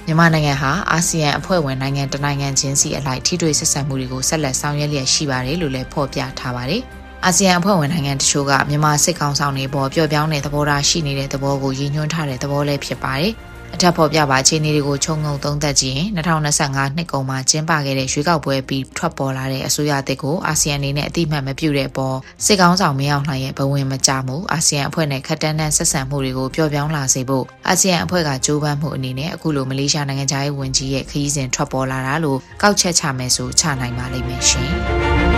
မြန်မာနိုင်ငံဟာအာဆီယံအဖွဲ့ဝင်နိုင်ငံတနိုင်ငံချင်းစီအလိုက်ထိတွေ့ဆက်ဆံမှုတွေကိုဆက်လက်ဆောင်ရွက်လျက်ရှိပါတယ်လို့လည်းဖော်ပြထားပါတယ်။အာဆီယံအဖွဲ့ဝင်နိုင်ငံတချို့ကမြန်မာစစ်ကောင်ဆောင်တွေပေါ်ပျော့ပြောင်းတဲ့သဘောထားရှိနေတဲ့သဘောကိုရည်ညွှန်းထားတဲ့သဘောလည်းဖြစ်ပါတယ်။အထက်ဖော်ပြပါအခြေအနေတွေကိုခြုံငုံသုံးသပ်ကြည့်ရင်2025နှစ်ကုန်မှာကျင်းပခဲ့တဲ့ရွေးကောက်ပွဲပြီးထွက်ပေါ်လာတဲ့အစိုးရအသစ်ကိုအာဆီယံအနေနဲ့အတိအမှတ်မပြုတဲ့အပေါ်စစ်ကောင်ဆောင်မင်းအောင်လှိုင်ရဲ့ဘဝင်မကျမှုအာဆီယံအဖွဲ့နဲ့ခက်တန်းတန်းဆက်ဆံမှုတွေကိုပျော့ပြောင်းလာစေဖို့အာဆီယံအဖွဲ့ကကြိုးပမ်းမှုအနေနဲ့အခုလိုမလေးရှားနိုင်ငံသားရေးဝန်ကြီးရဲ့ခရီးစဉ်ထွက်ပေါ်လာတာလို့ကောက်ချက်ချမယ်ဆိုချနိုင်ပါလိမ့်မယ်ရှင်။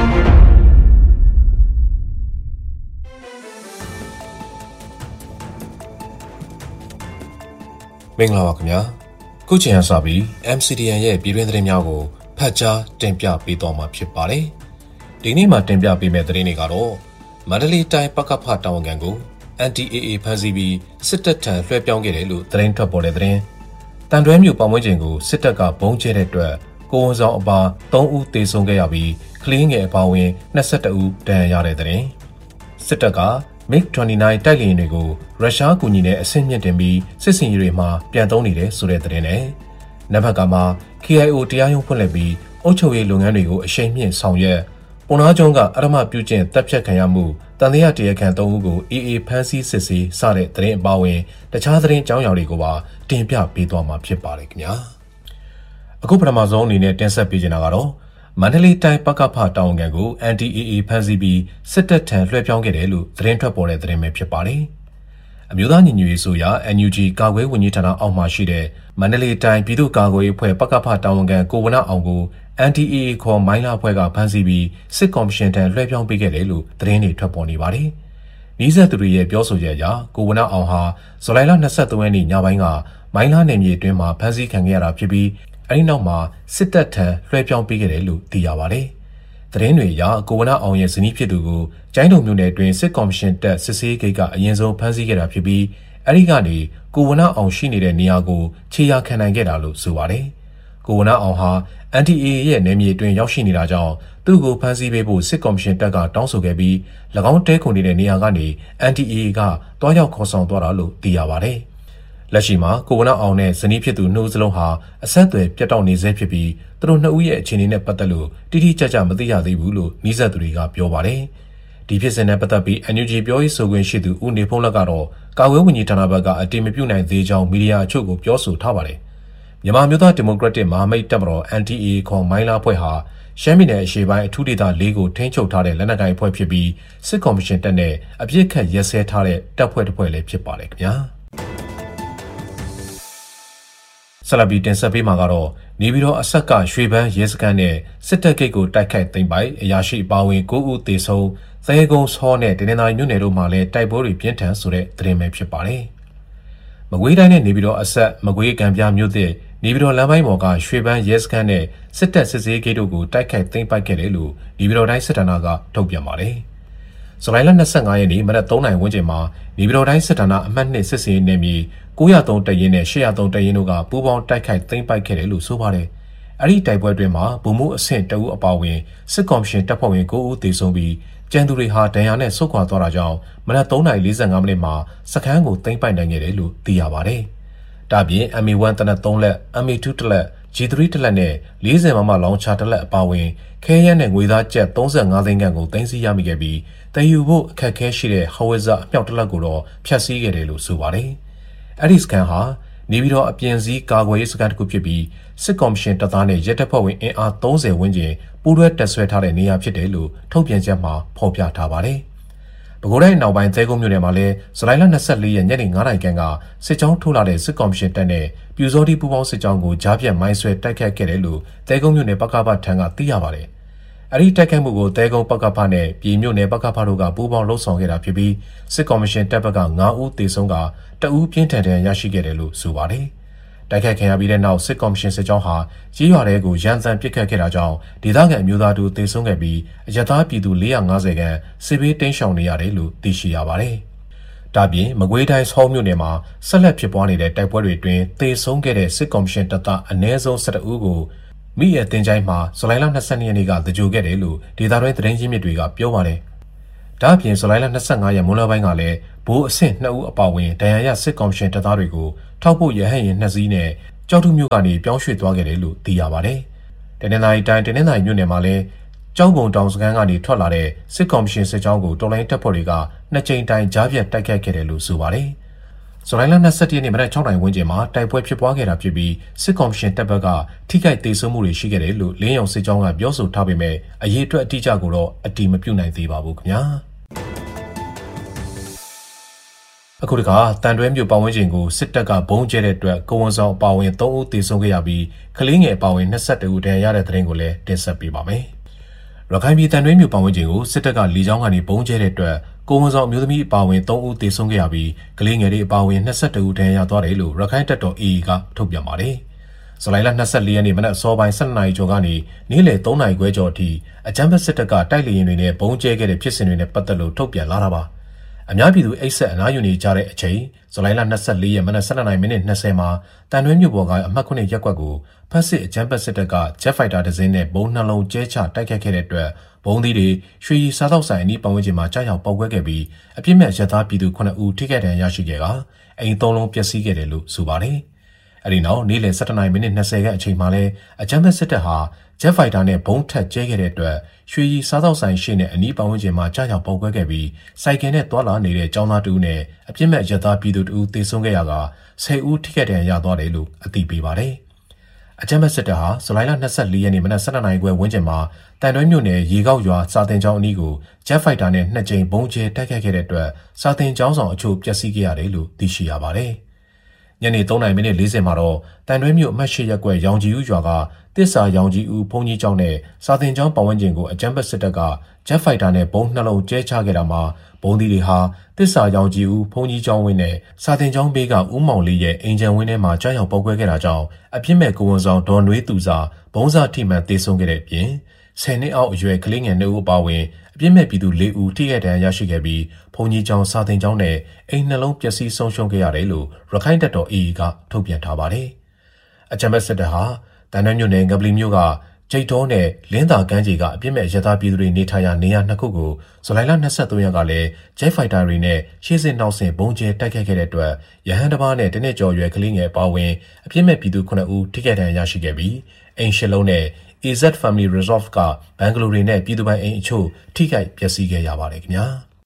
မင်္ဂလာပါခင်ဗျာခုချိန်ရစပြီး MCDN ရဲ့ပြည်တွင်းသတင်းများကိုဖတ်ကြားတင်ပြပေးသွားမှာဖြစ်ပါတယ်ဒီနေ့မှာတင်ပြပေးမယ့်သတင်းတွေကတော့မန္တလေးတိုင်းပကဖတာဝန်ခံကို NDAA ဖမ်းဆီးပြီးစစ်တပ်ထံလွှဲပြောင်းခဲ့တယ်လို့သတင်းထွက်ပေါ်တဲ့သတင်းတန်တွဲမြို့ပတ်ဝန်းကျင်ကိုစစ်တပ်ကဘုံကျဲတဲ့အတွက်ကိုဝန်ဆောင်အပါ3ဦးသေဆုံးခဲ့ရပြီးကလေးငယ်အပါအဝင်22ဦးဒဏ်ရာရတဲ့သတင်းစစ်တပ်ကMiG-29 တိုက်လေယာဉ်တွေကိုရုရှားကူညီနဲ့အဆင့်မြင့်တင်ပြီးစစ်စင်ရေးတွေမှာပြန်သုံးနေတယ်ဆိုတဲ့သတင်းနဲ့နံပါတ်ကမှာ KIO တရားရုံးဖွင့်လှစ်ပြီးအုပ်ချုပ်ရေးလုပ်ငန်းတွေကိုအရှိန်မြင့်ဆောင်ရွက်ပုံနာကျုံကအရမပြုကျင့်တပ်ဖြတ်ခံရမှုတန်တရားတရားခံ3ဦးကို AA ဖမ်းဆီးစစ်ဆေးစတဲ့သတင်းအပါအဝင်တခြားသတင်းကြောင်းအရာတွေကိုပါတင်ပြပေးသွားမှာဖြစ်ပါတယ်ခင်ဗျာအခုပထမဆုံးအနေနဲ့တင်ဆက်ပေးချင်တာကတော့မန္တလေးတိုင်းပကဖတာဝန်ခံကို NDAA ဖမ်းဆီးပြီးစစ်တပ်ထံလွှဲပြောင်းခဲ့တယ်လို့သတင်းထွက်ပေါ်တဲ့သတင်းပဲဖြစ်ပါတယ်။အမျိုးသားညီညွတ်ရေးဆိုရာ NUG ကာကွယ်ဝန်ကြီးဌာနအောက်မှာရှိတဲ့မန္တလေးတိုင်းပြည်သူ့ကာကွယ်ရေးအဖွဲ့ပကဖတာဝန်ခံကိုဝဏအောင်ကို NDAA ခေါ်မိုင်းလာအဖွဲ့ကဖမ်းဆီးပြီးစစ်ကော်မရှင်ထံလွှဲပြောင်းပေးခဲ့တယ်လို့သတင်းတွေထွက်ပေါ်နေပါတယ်။နီးစပ်သူတွေရဲ့ပြောဆိုချက်အရကိုဝဏအောင်ဟာဇူလိုင်လ23ရက်နေ့ညပိုင်းကမိုင်းလာနယ်မြေအတွင်းမှာဖမ်းဆီးခံခဲ့ရတာဖြစ်ပြီးအဲဒီနောက်မှာစစ်တပ်ထံလွှဲပြောင်းပေးခဲ့တယ်လို့သိရပါတယ်။သတင်းတွေအရကိုဝဏအောင်ရဲ့ဇနီးဖြစ်သူကိုကျိုင်းတုံမြို့နယ်အတွင်းစစ်ကော်မရှင်တပ်စစ်ဆေးဂိတ်ကအရင်ဆုံးဖမ်းဆီးခဲ့တာဖြစ်ပြီးအဲဒီကနေကိုဝဏအောင်ရှိနေတဲ့နေရာကိုခြေရာခံနိုင်ခဲ့တာလို့ဆိုပါတယ်။ကိုဝဏအောင်ဟာ NDAA ရဲ့နယ်မြေအတွင်းရောက်ရှိနေတာကြောင့်သူ့ကိုဖမ်းဆီးပေးဖို့စစ်ကော်မရှင်တပ်ကတောင်းဆိုခဲ့ပြီး၎င်းတဲခုန်နေတဲ့နေရာကနေ NDAA ကတွားရောက်ခေါ်ဆောင်သွားတာလို့သိရပါတယ်။လက်ရှိမှာကိုဝဏအောင်နဲ့ဇနီးဖြစ်သူနှုတ်စလုံးဟာအဆက်အသွယ်ပြတ်တောက်နေဆဲဖြစ်ပြီးသူတို့နှစ်ဦးရဲ့အခြေအနေနဲ့ပတ်သက်လို့တိတိကျကျမသိရသေးဘူးလို့နီးစပ်သူတွေကပြောပါတယ်။ဒီဖြစ်စဉ်နဲ့ပတ်သက်ပြီး NUG ပြောရေးဆိုခွင့်ရှိသူဦးနေဖုံးလက်ကတော့ကာကွယ်ဝန်ကြီးဌာနဘက်ကအတည်မပြုနိုင်သေးကြောင်းမီဒီယာအချို့ကိုပြောဆိုထားပါတယ်။မြန်မာမျိုးသားဒီမိုကရက်တစ်မဟာမိတ်တပ်မတော် NDAA ခေါ်မိုင်းလာအဖွဲ့ဟာရှမ်းပြည်နယ်အရှေ့ပိုင်းအထူးဒေသ၄ကိုထိန်းချုပ်ထားတဲ့လက်နက်ကိုင်အဖွဲ့ဖြစ်ပြီးစစ်ကော်မရှင်တပ်နဲ့အပြစ်ခတ်ရက်စဲထားတဲ့တပ်ဖွဲ့တစ်ဖွဲ့လည်းဖြစ်ပါတယ်ခင်ဗျာ။ဆလဘီတင်ဆက်ပေးမှာကတော့နေပြည်တော်အဆက်ကရွှေဘန်းရဲစခန်းနဲ့စစ်တပ်ဂိတ်ကိုတိုက်ခိုက်သိမ်းပိုက်အရာရှိအပါအဝင်9ဦးသေဆုံးသဲကုန်းစောနဲ့တနင်္သာရီမြို့နယ်တို့မှာလည်းတိုက်ပွဲတွေပြင်းထန်ဆိုတဲ့သတင်းပဲဖြစ်ပါတယ်။မကွေးတိုင်းနဲ့နေပြည်တော်အဆက်မကွေးကံပြမြို့သစ်နေပြည်တော်လမ်းပိုင်းပေါ်ကရွှေဘန်းရဲစခန်းနဲ့စစ်တပ်စစ်ဆေးဂိတ်တို့ကိုတိုက်ခိုက်သိမ်းပိုက်ခဲ့တယ်လို့နေပြည်တော်တိုင်းစစ်ဌာနကထုတ်ပြန်ပါတယ်။ဇူလိုင်လ25ရက်နေ့မနက်3:00နာရီဝန်းကျင်မှာနေပြည်တော်တိုင်းစစ်ဌာနအမှတ်2စစ်ဆေးနယ်မြေ903တပ်ရင်းနဲ့803တပ်ရင်းတို့ကပူးပေါင်းတိုက်ခိုက်သိမ်းပိုက်ခဲ့တယ်လို့ဆိုပါတယ်။အဲဒီတိုက်ပွဲတွင်မှာဗိုလ်မှူးအဆင့်တအုပ်အပါအဝင်စစ်ကော်မရှင်တပ်ဖွဲ့ဝင်9ဦးသေဆုံးပြီးကျန်သူတွေဟာဒဏ်ရာနဲ့ဆုတ်ခွာသွားတာကြောင့်မနက်3:45မိနစ်မှာစခန်းကိုသိမ်းပိုက်နိုင်ခဲ့တယ်လို့သိရပါတယ်။ဒါပြင် MA1 တနက်3လက် MA2 တလက် G3 တလက်နဲ့40မမလောင်ချာတလက်အပါအဝင်ခဲယမ်းနဲ့ငွေသားကျပ်35သိန်းခန့်ကိုသိမ်းဆည်းရမိခဲ့ပြီးတည်ယူဖို့အခက်အခဲရှိတဲ့ဟဝဇအမြောက်တလက်ကိုတော့ဖျက်ဆီးခဲ့တယ်လို့ဆိုပါတယ်။အဲဒီစခန်းဟာနေပြည်တော်အပြင်စည်းကာကွယ်ရေးစခန်းတစ်ခုဖြစ်ပြီးစစ်ကော်မရှင်တပ်သားနဲ့ရဲတပ်ဖွဲ့ဝင်အင်အား30ဝန်းကျင်ပူးတွဲတပ်ဆွဲထားတဲ့နေရာဖြစ်တယ်လို့ထုတ်ပြန်ချက်မှာဖော်ပြထားပါတယ်။ပဲခူးတိုင်းနောက်ပိုင်းသဲကုန်းမြို့နယ်မှာလည်းဇူလိုင်လ24ရက်ညနေ9:00နာရီခန့်ကစစ်ကြောင်းထိုးလာတဲ့စစ်ကော်မရှင်တပ်နဲ့ပြူစောတိပူးပေါင်းစစ်ကြောင်းကိုကြားပြတ်မိုင်းဆွဲတိုက်ခိုက်ခဲ့တယ်လို့သဲကုန်းမြို့နယ်ပကဖထံကသိရပါတယ်။အဲဒီတိုက်ခိုက်မှုကိုသဲကုန်းပကဖနဲ့ပြည်မြို့နယ်ပကဖတို့ကပူးပေါင်းလှုပ်ဆောင်ခဲ့တာဖြစ်ပြီးစစ်ကော်မရှင်တပ်ဘက်က9ဦးသေဆုံးကတအူးပြင်းထန်တဲ့ရရှိခဲ့တယ်လို့ဆိုပါတယ်။တိုက်ခိုက်ခံရပြီးတဲ့နောက်စစ်ကော်မရှင်စစ်ကြောင်းဟာကြီးရွာတွေကိုရန်စံပစ်ခတ်ခဲ့တာကြောင့်ဒေသခံအမျိုးသားတို့သေဆုံးခဲ့ပြီးအရပ်သားပြည်သူ450ခန့်စစ်ဘေးတိမ်းရှောင်နေရတယ်လို့သိရှိရပါတယ်။ဒါပြင်မကွေးတိုင်းဆောင်းမြို့နယ်မှာဆက်လက်ဖြစ်ပွားနေတဲ့တိုက်ပွဲတွေအတွင်းသေဆုံးခဲ့တဲ့စစ်ကော်မရှင်တပ်သားအနည်းဆုံး12ဦးကိုမိရဲ့တင်ချိုင်းမှာဇူလိုင်လ22ရက်နေ့ကတကြိုခဲ့တယ်လို့ဒေသတွင်းသတင်းရင်းမြစ်တွေကပြောပါတယ်။ဒါ့အပြင်ဇူလိုင်လ25ရက်မွန်းလွဲပိုင်းကလည်းဘိုးအဆင့်2ဦးအပါအဝင်ဒဏ်ရာရစစ်ကော်မရှင်တပ်သားတွေကိုထောက်ပို့ရဟတ်ယာဉ်2စီးနဲ့ကြောက်ထုမျိုးကနေပြောင်းရွှေ့သွားခဲ့တယ်လို့သိရပါတယ်။တနင်္လာရီတိုင်းတနင်္လာရီမြို့နယ်မှာလည်းကျောင်းပုံတောင်စခန်းကနေထွက်လာတဲ့စစ်ကော်မရှင်စစ်ကြောင်းကိုတော်လိုင်းတပ်ဖွဲ့တွေကနှစ်ကြိမ်တိုင်ကြားပြတ်တိုက်ခိုက်ခဲ့တယ်လို့ဆိုပါတယ်။ဇူလိုင်လ21ရက်နေ့မနက်6:00နာရီဝန်းကျင်မှာတိုက်ပွဲဖြစ်ပွားခဲ့တာဖြစ်ပြီးစစ်ကော်မရှင်တပ်ဘက်ကထိခိုက်ဒေဆုံးမှုတွေရှိခဲ့တယ်လို့လင်းယုံစစ်ကြောင်းကပြောဆိုထားပေမဲ့အရေးအတွက်အတိအကျကိုတော့အတိမပြုနိုင်သေးပါဘူးခင်ဗျာ။အခုတခါတန်တွဲမြို့ပတ်ဝန်းကျင်ကိုစစ်တပ်ကဘုံကျဲတဲ့အတွက်ကိုဝန်ဆောင်အပါအဝင်3ဦးသေဆုံးခဲ့ရပြီးကလေးငယ်အပါအဝင်22ဦးဒဏ်ရာရတဲ့တဲ့ရင်ကိုလည်းတင်ဆက်ပေးပါမယ်။ရခိုင်ပြည်တန်တွဲမြို့ပတ်ဝန်းကျင်ကိုစစ်တပ်ကလေကြောင်းကနေဘုံကျဲတဲ့အတွက်ကိုဝန်ဆောင်အမျိုးသမီးအပါအဝင်3ဦးသေဆုံးခဲ့ရပြီးကလေးငယ်တွေအပါအဝင်22ဦးဒဏ်ရာရသွားတယ်လို့ရခိုင်တပ်တော် AA ကထုတ်ပြန်ပါတယ်။ဇူလိုင်လ24ရက်နေ့မနက်စောပိုင်း12နာရီကျော်ကနေနေ့လယ်3နာရီခွဲကျော်အထိအကြမ်းဖက်စစ်တပ်ကတိုက်လေယာဉ်တွေနဲ့ဘုံကျဲခဲ့တဲ့ဖြစ်စဉ်တွေနဲ့ပတ်သက်လို့ထုတ်ပြန်လာတာပါ။အများပြည်သူအိတ်ဆက်အနားယူနေကြတဲ့အချိန်ဇူလိုင်လ24ရက်မနက်12:20မှာတန်တွဲမြို့ပေါ်ကအမှတ်9ရပ်ကွက်ကိုဖက်စစ်အကြမ်းဖက်စစ်တပ်က Jet Fighter တစ်စင်းနဲ့ဘုံနှလုံးကျဲချတိုက်ခိုက်ခဲ့တဲ့အတွက်ဘုံသီးတွေရွှေရီစားသောက်ဆိုင်အနီးပတ်ဝန်းကျင်မှာကြားရောက်ပေါက်ကွဲခဲ့ပြီးအပြစ်မဲ့ရသားပြည်သူ9ဦးထိခိုက်ဒဏ်ရာရရှိခဲ့ကအိမ်3လုံးပျက်စီးခဲ့တယ်လို့ဆိုပါတယ်။အဲဒီနောက်နေ့လယ်17:20ခန့်အချိန်မှာလဲအကြမ်းဖက်စစ်တပ်ဟာ Jet Fighter နဲ့ဘုံထပ်ကျဲခဲ့တဲ့အတွက်ရွှေရီစားသောက်ဆိုင်ရှိတဲ့အနီးပတ်ဝန်းကျင်မှာကြားရောက်ပေါက်ကွဲခဲ့ပြီးစိုက်ကယ်နဲ့သွာလာနေတဲ့ကျောင်းသား2ဦးနဲ့အပြစ်မဲ့ရသားပြည်သူ2ဦးသေဆုံးခဲ့ရက10ဦးထိခိုက်ဒဏ်ရာရသွားတယ်လို့အသိပေးပါတယ်။အကြမ်းဖက်စစ်တပ်ဟာဇူလိုင်လ24ရက်နေ့မနက်12:00နာရီခွဲဝန်းကျင်မှာတန်တွဲမြို့နယ်ရေကောက်ရွာစာတင်ကျောင်းအနီးကို Jet Fighter နဲ့2ကြိမ်ဘုံကျဲတိုက်ခိုက်ခဲ့တဲ့အတွက်စာတင်ကျောင်းဆောင်အချို့ပျက်စီးခဲ့ရတယ်လို့သိရှိရပါတယ်။ညနေ3:40မှာတော့တန်တွဲမြို့အမှတ်8ရပ်ကွက်ရောင်ကြီးဦးရွာကတစ္ဆာရောင်ကြီးဦးဘုံကြီးကျောင်းနဲ့စာတင်ကျောင်းပတ်ဝန်းကျင်ကိုအကြမ်းဖက်စစ်တပ်က Jet Fighter နဲ့ဘုံနှလုံးကျဲချခဲ့တာမှာဘုံသီးတွေဟာတစ္ဆာရောင်ကြီးဦးဘုံကြီးကျောင်းဝင်းနဲ့စာတင်ကျောင်းဘေးကဦးမောင်လေးရဲ့အိမ်ခြံဝင်းထဲမှာကြားရောက်ပေါက်ကွဲခဲ့တာကြောင့်အပြစ်မဲ့ကိုဝန်ဆောင်ဒေါ်နွေးသူစာဘုံစာထိမှန်သေဆုံးခဲ့တဲ့အပြင်10နှစ်အောက်အရွယ်ကလေးငယ်2ဦးပါဝင်အပြစ်မဲ့ပြည်သူ4ဦးထိခိုက်ဒဏ်ရာရရှိခဲ့ပြီးဘုံကြီးကျောင်းစာတင်ကျောင်းနဲ့အိမ်နှလုံးပျက်စီးဆုံးရှုံးခဲ့ရတယ်လို့ရခိုင်တပ်တော် AA ကထုတ်ပြန်ထားပါတယ်။အကြမ်းဖက်စစ်တပ်ဟာတန်တွဲမြို့နယ်ငပလီမြို့ကဂျိတ်တော်နဲ့လင်းသာကမ်းခြေကအပြစ်မဲ့ရသားပြည်သူတွေနေထိုင်ရာနေရာ2ခုကိုဇူလိုင်လ23ရက်ကလည်း Jet Fighter တွေနဲ့ရှေ့စစ်နောက်ဆင်ဘုံကျဲတိုက်ခိုက်ခဲ့တဲ့အတွက်ရဟန်းတစ်ပါးနဲ့တနစ်ကျော်ရွယ်ကလေးငယ်ပါဝင်အပြစ်မဲ့ပြည်သူ9ဦးထိခိုက်ဒဏ်ရာရရှိခဲ့ပြီးအိမ်ရှစ်လုံးနဲ့ AZ Family Resort ကဘန်ဂလိုတွေနဲ့ပြည်သူပိုင်အိမ်အချို့ထိခိုက်ပျက်စီးခဲ့ရပါတယ်ခင်ဗျာ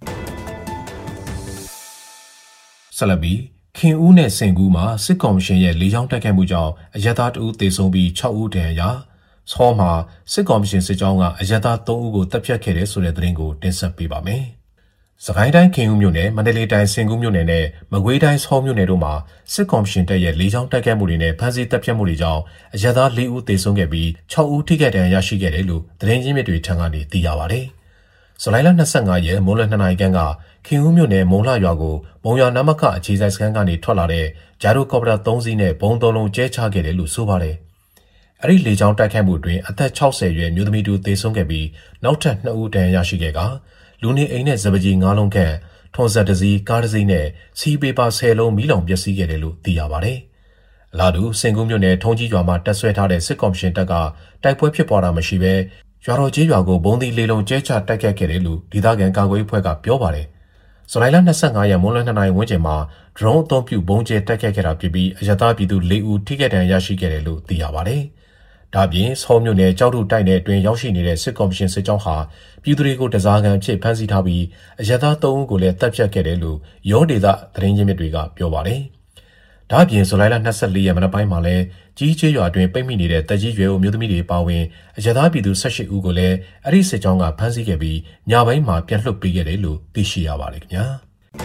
ဆလဘီခင်ဦးနဲ့စင်ကူးမှာစစ်ကော်မရှင်ရဲ့လေကြောင်းတိုက်ခိုက်မှုကြောင့်အရက်သား2ဦးသေဆုံးပြီး6ဦးဒဏ်ရာဆောမှာစစ်ကော်မရှင်စစ်ကြောင်းကအရက်သား3ဦးကိုတပ်ဖြတ်ခဲ့တဲ့ဆိုတဲ့သတင်းကိုတင်ဆက်ပေးပါမယ်။စကိုင်းတိုင်းခင်ဦးမြို့နယ်မန္တလေးတိုင်းစင်ကူးမြို့နယ်နဲ့မကွေးတိုင်းဆောမြို့နယ်တို့မှာစစ်ကော်မရှင်တပ်ရဲ့လေကြောင်းတိုက်ခိုက်မှုတွေနဲ့ဖမ်းဆီးတပ်ဖြတ်မှုတွေကြောင့်အရက်သား4ဦးသေဆုံးခဲ့ပြီး6ဦးထိခိုက်ဒဏ်ရာရရှိခဲ့တယ်လို့သတင်းရင်းမြစ်တွေထံကနေသိရပါဗျ။ဇူလိုင်လ25ရက်မိုးလယ်2နာရီခန့်ကခင်ဦးမြို့နယ်မုံလှရွာကိုမုံရွာနမခအခြေစိုက်စခန်းကနေထွက်လာတဲ့ဂျာရိုကော်ပတာ3စီးနဲ့ဘုံ3လုံးကျဲချခဲ့တယ်လို့ဆိုပါတယ်။အဲ့ဒီလေကြောင်းတိုက်ခိုက်မှုအတွင်းအသက်60ရွယ်မျိုးသမီးတူသေဆုံးခဲ့ပြီးနောက်ထပ်2ဦးဒဏ်ရာရရှိခဲ့ကလူနေအိမ်နဲ့စပကြီး9လုံးခန့်ထွန်ဆက်တစ်စီးကားတစ်စီးနဲ့စီးပေပါ10လုံးမီးလောင်ပျက်စီးခဲ့တယ်လို့သိရပါတယ်။အလားတူစင်ကူးမြို့နယ်ထုံးကြီးရွာမှာတပ်ဆွဲထားတဲ့စစ်ကော်မရှင်တပ်ကတိုက်ပွဲဖြစ်ပွားတာမရှိဘဲရွာတော်ကြီးရွာကိုဘုံသီးလေးလုံးကျဲချတိုက်ခိုက်ခဲ့တယ်လို့ဒေသခံကာကွယ်ရေးအဖွဲ့ကပြောပါတယ်။ဇူလိုင်လ25ရက်မွန်းလွဲ2နာရီဝန်းကျင်မှာဒရုန်းအသုံးပြုဘုံကျဲတိုက်ခိုက်ခဲ့တာဖြစ်ပြီးအရသာပြည်သူ4ဦးထိခိုက်ဒဏ်ရာရရှိခဲ့တယ်လို့သိရပါတယ်။ဒါ့အပြင်ဆောမြို့နယ်ကြောက်ထုတိုက်နယ်အတွင်းရောက်ရှိနေတဲ့စစ်ကော်မရှင်စစ်ကြောင်းဟာပြည်သူတွေကိုတစားကန်ဖြစ်ဖမ်းဆီးထားပြီးအရသာ3ဦးကိုလည်းတပ်ဖြတ်ခဲ့တယ်လို့ရောဒေသသတင်းရင်းမြစ်တွေကပြောပါတယ်။ဒါ့အပြင်ဇူလိုင်လ24ရက်မနက်ပိုင်းမှာလည်းကြီးကျေးရွာတွင်ပိတ်မိနေတဲ့တပ်ကြီးရွယ်အမျိုးသမီးတွေပါဝင်အရသာပြည်သူ18ဦးကိုလည်းအဲ့ဒီစစ်ကြောင်းကဖမ်းဆီးခဲ့ပြီးညပိုင်းမှာပြန်လွှတ်ပေးခဲ့တယ်လို့သိရှိရပါတယ်ခင်ဗျာ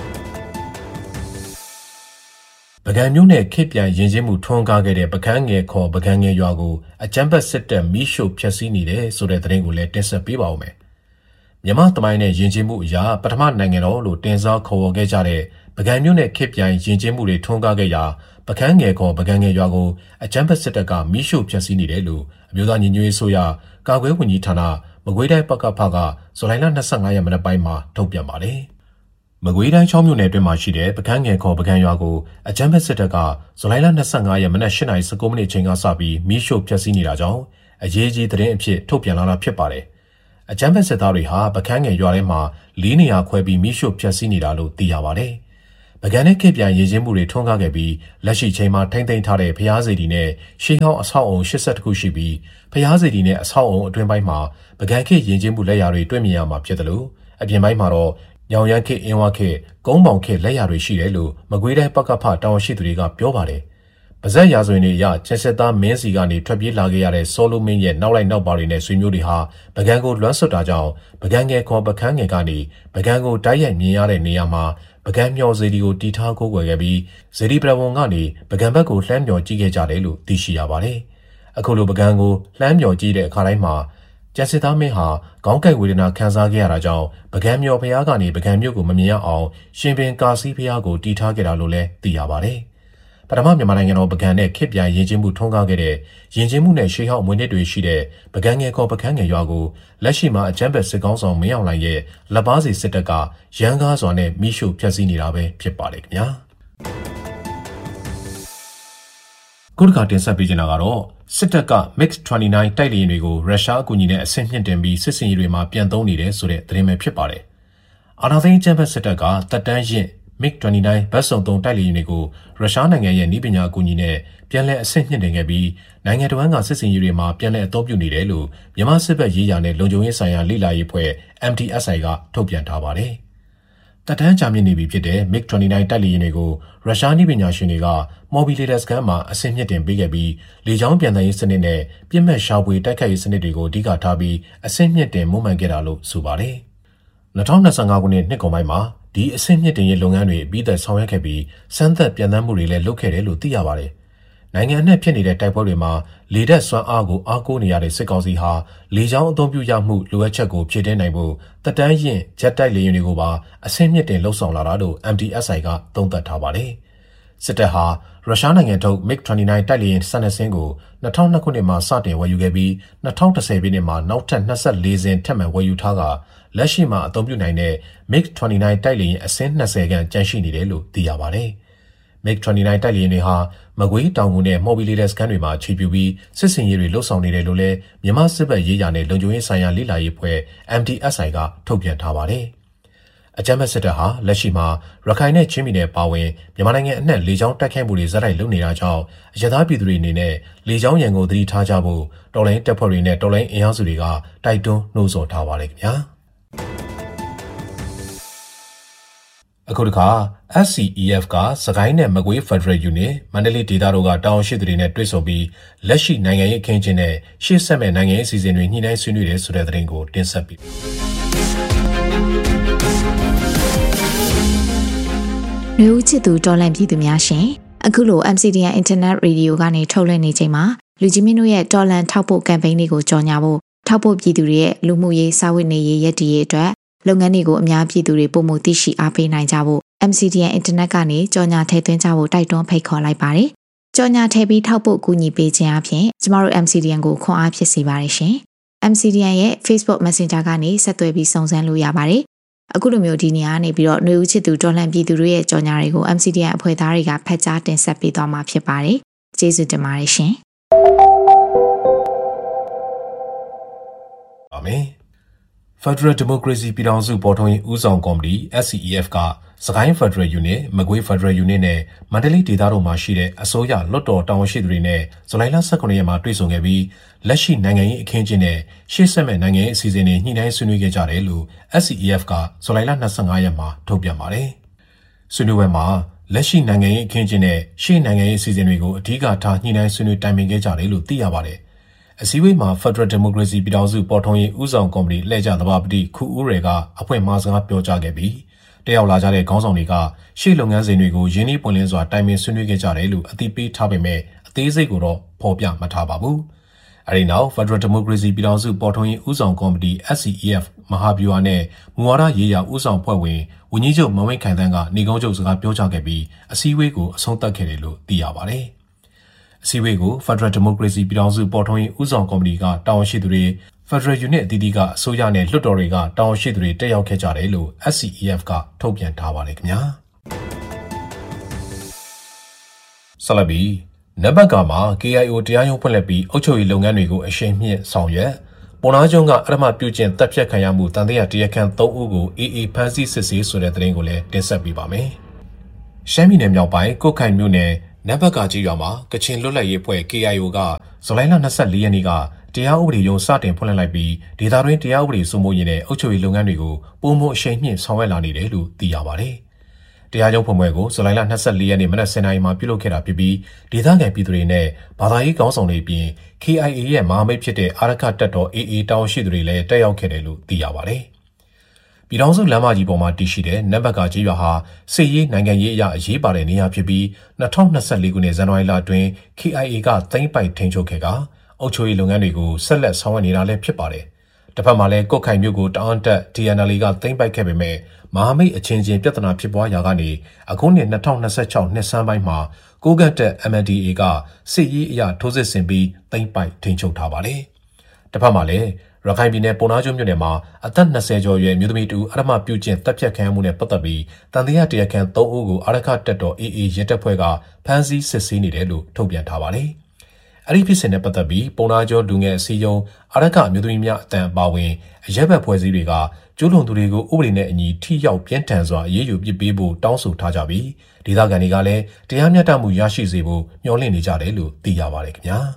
။ပကံမျိုးနဲ့ခေပြန်ရင်ချင်းမှုထွန်းကားခဲ့တဲ့ပကံငယ်ခေါ်ပကံငယ်ရွာကိုအကြမ်းဖက်စစ်တပ်မီးရှို့ဖျက်ဆီးနေတယ်ဆိုတဲ့သတင်းကိုလည်းတင်ဆက်ပေးပါဦးမယ်။မြန်မာသမိုင်းနဲ့ရင်ချင်းမှုအရာပထမနိုင်ငံတော်လို့တင်စားခေါ်ဝေါ်ခဲ့ကြတဲ့ပကံမျိုးနဲ့ခေပြန်ရင်ချင်းမှုတွေထွန်းကားခဲ့ရာပကံငယ်ခေါ်ပကံငယ်ရွာကိုအကြမ်းဖက်စစ်တပ်ကမီးရှို့ဖျက်ဆီးနေတယ်လို့အမျိုးသားညီညွတ်ရေးအစိုးရကာကွယ်ဝန်ကြီးဌာနမကွေးတိုင်းပကဖကဇူလိုင်လ25ရက်မနက်ပိုင်းမှာထုတ်ပြန်ပါတယ်။မကွေးတိုင်း6မြို့နယ်အတွင်းမှာရှိတဲ့ပကံငယ်ခေါ်ပကံရွာကိုအကြမ်းဖက်စစ်တပ်ကဇူလိုင်လ25ရက်မနက်8:19 မိနစ်ချိန်ကစပြီးမီးရှို့ဖျက်ဆီးနေတာကြောင့်အရေးကြီးသတင်းအဖြစ်ထုတ်ပြန်လာတာဖြစ်ပါတယ်။အကြမ်းဖက်စစ်သားတွေဟာပကံငယ်ရွာထဲမှာ4နေရာခွဲပြီးမီးရှို့ဖျက်ဆီးနေတာလို့သိရပါတယ်။ပကံနဲ့ခေပြရည်ချင်းမှုတွေထွန်းကားခဲ့ပြီးလက်ရှိချိန်မှာထိမ့်သိမ်းထားတဲ့ဖျားစီတီနဲ့ရှေးဟောင်းအဆောက်အုံ82ခုရှိပြီးဖျားစီတီနဲ့အဆောက်အုံအတွင်းပိုင်းမှာပကံခေရည်ချင်းမှုလက်ရာတွေတွေ့မြင်ရမှာဖြစ်တယ်လို့အပြင်ပိုင်းမှာတော့ညောင်ရမ်းခေအင်းဝခေကုန်းပေါင်ခေလက်ရာတွေရှိတယ်လို့မကွေးတိုင်းပကဖတာဝန်ရှိသူတွေကပြောပါတယ်။ပါဇက်ရာဇဝင်တွေအရချက်ဆက်သားမင်းစီကနေထွက်ပြေးလာခဲ့ရတဲ့စောလိုမင်းရဲ့နောက်လိုက်နောက်ပါတွေနဲ့ဆွေမျိုးတွေဟာပကံကိုလွှမ်းဆွတ်တာကြောင့်ပကံငယ်ခေါ်ပကန်းငယ်ကနေပကံကိုတိုက်ရိုက်မြင်ရတဲ့နေရာမှာပကံမျောစေတီကိုတီထားကိုးကွယ်ခဲ့ပြီးဇေဒီပရဝံကနေပကံဘက်ကိုလှမ်းမျောကြည့်ခဲ့ကြတယ်လို့သိရှိရပါတယ်။အခုလိုပကံကိုလှမ်းမျောကြည့်တဲ့အခါတိုင်းမှာကျန်စစ်သားမင်းဟာခေါင်းကိုက်ဝေဒနာခံစားခဲ့ရတာကြောင့်ပကံမျောဖျားကနေပကံမြို့ကိုမမြင်ရအောင်ရှင်ပင်ကာစီဖျားကိုတီထားခဲ့တာလို့လည်းသိရပါတယ်။ပထမမြန်မာနိုင်ငံတော်ပကံနဲ့ခေပြရင်ချင်းမှုထွန်းကားခဲ့တဲ့ရင်ချင်းမှုနဲ့ရှေးဟောင်းအမွေနှစ်တွေရှိတဲ့ပကံငယ်ခေါ်ပကံငယ်ရွာကိုလက်ရှိမှာအကြမ်းဖက်စစ်ကောင်းဆောင်မင်းအောင်လှိုင်ရဲ့လက်ပါစီစစ်တပ်ကရန်ကားစွာနဲ့မိရှုဖျက်ဆီးနေတာပဲဖြစ်ပါတယ်ခင်ဗျာခုတစ်ခါတင်ဆက်ပေးချင်တာကတော့စစ်တပ်က MiG-29 တိုက်လေယာဉ်တွေကိုရုရှားအကူအညီနဲ့အဆင့်မြင့်တင်ပြီးစစ်စင်ရေးတွေမှာပြန်သုံးနေတယ်ဆိုတဲ့သတင်းပဲဖြစ်ပါတယ်အာဏာသိမ်းအကြမ်းဖက်စစ်တပ်ကတပ်တန်းရင့်MiG-29 ဘတ်စုံ3တိုက်လေယာဉ်တွေကိုရုရှားနိုင်ငံရဲ့နည်းပညာအကူအညီနဲ့ပြန်လည်အဆင့်မြင့်တင်ခဲ့ပြီးနိုင်ငံတော်ကစစ်စင်ရေးတွေမှာပြန်လည်အသုံးပြုနေတယ်လို့မြန်မာစစ်ဘက်ရေးရာနဲ့လုံခြုံရေးဆိုင်ရာလေ့လာရေးအဖွဲ့ MTSI ကထုတ်ပြန်ထားပါတယ်။တပ်တန်းကြာမြင့်နေပြီဖြစ်တဲ့ MiG-29 တိုက်လေယာဉ်တွေကိုရုရှားနည်းပညာရှင်တွေကမော်ဘီလေတာစကန်မှာအဆင့်မြင့်တင်ပေးခဲ့ပြီးလေကြောင်းပြန်တမ်းရေးစနစ်နဲ့ပြစ်မှတ်ရှာဖွေတိုက်ခိုက်ရေးစနစ်တွေကိုအဓိကထားပြီးအဆင့်မြင့်တင်မွမ်းမံခဲ့တာလို့ဆိုပါတယ်။2025ခုနှစ်နှစ်ကုန်ပိုင်းမှာဒီအဆင့်မြင့်တင်ရေးလုပ်ငန်းတွေအပြီးသက်ဆောင်ရွက်ခဲ့ပြီးစမ်းသပ်ပြန်တမ်းမှုတွေလည်းလုပ်ခဲ့တယ်လို့သိရပါတယ်။နိုင်ငံအနှံ့ဖြစ်နေတဲ့တိုက်ပွဲတွေမှာလေတပ်စွမ်းအားကိုအားကိုးနေရတဲ့စစ်ကောင်စီဟာလေကြောင်းအသုံးပြုရမှုလိုအပ်ချက်ကိုဖြည့်တင်းနိုင်ဖို့တပ်တန်းရင့်ဂျက်တိုက်လေယာဉ်တွေကိုပါအဆင့်မြင့်တင်လှုပ်ဆောင်လာတာလို့ MTSI ကသုံးသပ်ထားပါတယ်။စစ်တပ်ဟာရုရှားနိုင်ငံထုတ် MiG-29 တိုက်လေယာဉ်12စင်းကို2002ခုနှစ်မှာစတင်ဝယ်ယူခဲ့ပြီး2010ပြည့်နှစ်မှာနောက်ထပ်24စင်းထပ်မံဝယ်ယူထားကလက်ရှိမှာအသုံးပြုနိုင်တဲ့ MiG-29 တိုက်လေယာဉ်အစင်း20ခန့်ကျန်ရှိနေတယ်လို့သိရပါတယ်။ MiG-29 တိုက်လေယာဉ်တွေဟာမကွေးတောင်ငူနဲ့မော်ဘီလေတပ်စခန်းတွေမှာခြေပြုပြီးစစ်စင်ရေးတွေလှုပ်ဆောင်နေတယ်လို့လည်းမြန်မာစစ်ဘက်ရေးရာနဲ့လုံခြုံရေးဆိုင်ရာလေ့လာရေးအဖွဲ့ MTSI ကထုတ်ပြန်ထားပါတယ်။အကြမ်းဖက်စစ်တပ်ဟာလက်ရှိမှာရခိုင်နဲ့ချင်းပြည်နယ်ပါဝင်မြန်မာနိုင်ငံအနှံ့လေကြောင်းတိုက်ခိုက်မှုတွေဇက်တိုက်လုပ်နေတာကြောင့်အရသာပြည်သူတွေအနေနဲ့လေကြောင်းရန်ကိုသတိထားကြဖို့တော်လိုင်းတပ်ဖွဲ့တွေနဲ့တော်လိုင်းအင်အားစုတွေကတိုက်တွန်းနှိုးဆော်ထားပါတယ်ခင်ဗျာ။အခုတခါ SCEF ကစကိုင်းနဲ့မကွေး Federal Unit မန္တလေးဒေသတို့ကတာဝန်ရှိသူတွေနဲ့တွေ့ဆုံပြီးလက်ရှိနိုင်ငံရေးအခင်းအကျင်းနဲ့ရှေ့ဆက်မဲ့နိုင်ငံရေးအစီအစဉ်တွေညှိနှိုင်းဆွေးနွေးတယ်ဆိုတဲ့သတင်းကိုတင်ဆက်ပြီးလူဦးချစ်သူတော်လန့်ပြည်သူများရှင်အခုလို MCDN Internet Radio ကနေထုတ်လွှင့်နေချိန်မှာလူကြီးမင်းတို့ရဲ့တော်လန့်ထောက်ပို့ကမ်ပိန်းလေးကိုကြော်ညာဖို့ထောက်ပို့ပြည်သူတွေရဲ့လူမှုရေးစာဝတ်နေရေးရည်တည်ရေးအတွက်လုပ်ငန်းတွေကိုအများပြည်သူတွေပုံမှုသိရှိအားပေးနိုင်ကြဖို့ MCDN Internet ကနေကြော်ညာထည့်သွင်းကြဖို့တိုက်တွန်းဖိတ်ခေါ်လိုက်ပါတယ်။ကြော်ညာထည့်ပြီးထောက်ပို့ကူညီပေးခြင်းအပြင်ကျမတို့ MCDN ကိုခွန်အားဖြစ်စေပါတယ်ရှင်။ MCDN ရဲ့ Facebook Messenger ကနေဆက်သွယ်ပြီးစုံစမ်းလို့ရပါတယ်။အခုလိုမျိုးဒီနေရာကနေပြီးတော့ຫນွေဦးချစ်သူတော်လှန်ပြည်သူတွေရဲ့ကြော်ညာတွေကို MCDN အဖွဲ့သားတွေကဖတ်ကြားတင်ဆက်ပေးသွားမှာဖြစ်ပါတယ်။ကျေးဇူးတင်ပါတယ်ရှင်။အာမင်။ Federal Democracy ပြည်ထောင်စုပေါ်ထွန်းရေးဦးဆောင်ကော်မတီ SCEF ကစကိုင်း Federal Unit မကွေး Federal Unit နဲ့မန္တလေးဒေသတို့မှာရှိတဲ့အစိုးရလွှတ်တော်တာဝန်ရှိသူတွေနဲ့ဇူလိုင်လ18ရက်မှာတွေ့ဆုံခဲ့ပြီးလက်ရှိနိုင်ငံရေးအခင်းအကျင်းနဲ့ရှေ့ဆက်မဲ့နိုင်ငံရေးအစီအစဉ်တွေညှိနှိုင်းဆွေးနွေးခဲ့ကြတယ်လို့ SCEF ကဇူလိုင်လ25ရက်မှာထုတ်ပြန်ပါတယ်။ဆွေးနွေးပွဲမှာလက်ရှိနိုင်ငံရေးအခင်းအကျင်းနဲ့ရှေ့နိုင်ငံရေးအစီအစဉ်တွေကိုအဓိကထားညှိနှိုင်းဆွေးနွေးတိုင်ပင်ခဲ့ကြတယ်လို့သိရပါတယ်။အစည်းအဝေးမှာ Federal Democracy ပြည်ထောင်စုပေါ်ထွန်းရေးဦးဆောင်ကော်မတီလှည့်ကျသဘာပတိခူဦးရေကအဖွင့်မှာစကားပြောကြားခဲ့ပြီးတက်ရောက်လာကြတဲ့ခေါင်းဆောင်တွေကရှေ့လုပ်ငန်းစဉ်တွေကိုရင်းနှီးပွင့်လင်းစွာတိုင်ပင်ဆွေးနွေးခဲ့ကြတယ်လို့အသိပေးထားပေမဲ့အသေးစိတ်ကိုတော့ဖော်ပြမထားပါဘူး။အဲဒီနောက် Federal Democracy ပြည်ထောင်စုပေါ်ထွန်းရေးဦးဆောင်ကော်မတီ SCEF မဟာဗျူဟာနဲ့မူဝါဒရေးရာဦးဆောင်ဖွဲ့ဝင်ဝန်ကြီးချုပ်မဝင်းခိုင်တန်းကနေကုန်းချုပ်စကားပြောကြားခဲ့ပြီးအစည်းအဝေးကိုအဆုံးသတ်ခဲ့တယ်လို့သိရပါတယ်။အစည်းအဝေးကို Federal Democracy ပြည်ထောင်စုပေါ်ထွန်းရေးဦးဆောင်ကော်မတီကတာဝန်ရှိသူတွေ Federal Unit အသီးသီးကအစိုးရနဲ့လွှတ်တော်တွေကတာဝန်ရှိသူတွေတက်ရောက်ခဲ့ကြတယ်လို့ SCEF ကထုတ်ပြန်ထားပါတယ်ခင်ဗျာ။ဆက်လက်ပြီးနဘက်ကမှာ KIO တရားရုံးဖွင့်လှစ်ပြီးအုပ်ချုပ်ရေးလုပ်ငန်းတွေကိုအရှိန်မြင့်ဆောင်ရွက်ပေါ်နာကျွန်းကအရမပြုကျင့်တပ်ဖြတ်ခံရမှုတန်တရားတရားခံ3ဦးကိုAA ဖမ်းဆီးစစ်ဆေးဆိုတဲ့သတင်းကိုလည်းတင်ဆက်ပေးပါမယ်။ရှမ်းပြည်နယ်မြောက်ပိုင်းကုတ်ခိုင်မြို့နယ်နမ်ဘတ်ကာကြီးရွာမှာကချင်လွတ်လပ်ရေးအဖွဲ့ KIO ကဇူလိုင်လ24ရက်နေ့ကတရားဥပဒေရုံးစတင်ဖွင့်လှစ်လိုက်ပြီးဒေသတွင်းတရားဥပဒေစိုးမိုးရေးနဲ့အုပ်ချုပ်ရေးလုပ်ငန်းတွေကိုပုံမှန်အရှိန်မြင့်ဆောင်ရွက်လာနေတယ်လို့သိရပါတယ်။တရားရုံးဖွင့်ပွဲကိုဇူလိုင်လ24ရက်နေ့မနက်10:00 နာရီမှာပြုလုပ်ခဲ့တာဖြစ်ပြီးဒေသခံပြည်သူတွေနဲ့ဘာသာရေးခေါင်းဆောင်တွေအပြင် KIA ရဲ့မဟာမိတ်ဖြစ်တဲ့အာရခတပ်တော် AA တာဝန်ရှိသူတွေလည်းတက်ရောက်ခဲ့တယ်လို့သိရပါတယ်။ပြည်ထောင်စုလမ်းမကြီးပေါ်မှာတည်ရှိတဲ့နမ်ဘတ်ကာကြီးရွာဟာစစ်ရေးနိုင်ငံရေးအရာအရေးပါတဲ့နေရာဖြစ်ပြီး2024ခုနှစ်ဇန်နဝါရီလအတွင်း KIA ကသိမ်းပိုက်ထိန်းချုပ်ခဲ့ကအုပ်ချုပ်ရေးလုပ်ငန်းတွေကိုဆက်လက်ဆောင်ရွက်နေတာလည်းဖြစ်ပါတယ်။တစ်ဖက်မှာလည်းကုတ်ခိုင်မြို့ကိုတအောန်းတက် TNL ကသိမ်းပိုက်ခဲ့ပေမဲ့မဟာမိတ်အချင်းချင်းပြဿနာဖြစ်ပွားရာကနေအခုနှစ်2026နှစ်ဆန်းပိုင်းမှာကိုကတ်တက် MNDAA ကစစ်ရေးအရာထိုးစစ်ဆင်ပြီးသိမ်းပိုက်ထိန်းချုပ်ထားပါတယ်။တစ်ဖက်မှာလည်းရခိုင်ပြည်နယ်ပုံနာကျွန်းမြို့နယ်မှာအသက်20ကျော်အရွယ်မြို့သမီးတူအရမပြုကျင့်တပ်ဖြတ်ခံရမှုနဲ့ပတ်သက်ပြီးတန်တရားတရားခံ3ဦးကိုအာရခတပ်တော် AA ရဲတပ်ဖွဲ့ကဖမ်းဆီးစစ်ဆေးနေတယ်လို့ထုတ်ပြန်ထားပါတယ်။အဲ့ဒီဖြစ်စဉ်နဲ့ပတ်သက်ပြီးပုံနာကျွန်းလူငယ်အစည်းအရုံးအာရခအမျိုးသမီးများအတန်အပါဝင်အရက်ဘက်ဖွဲ့စည်းတွေကကျူးလွန်သူတွေကိုဥပဒေနဲ့အညီထိရောက်ပြင်းထန်စွာအရေးယူပစ်ပေးဖို့တောင်းဆိုထားကြပြီးဒေသခံတွေကလည်းတရားမျှတမှုရရှိစေဖို့မျှော်လင့်နေကြတယ်လို့သိရပါတယ်ခင်ဗျာ